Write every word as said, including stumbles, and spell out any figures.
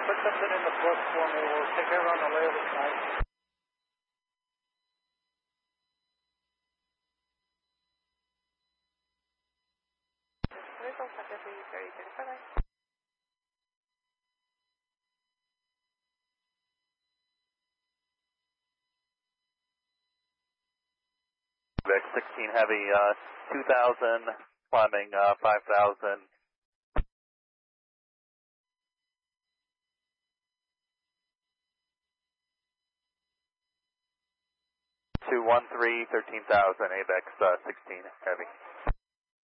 put something in the book for me. We'll take care on the layover tonight. Quebec sixteen Heavy, uh, two thousand, climbing uh, five thousand. two one three, thirteen thousand, A B E X uh, sixteen Heavy.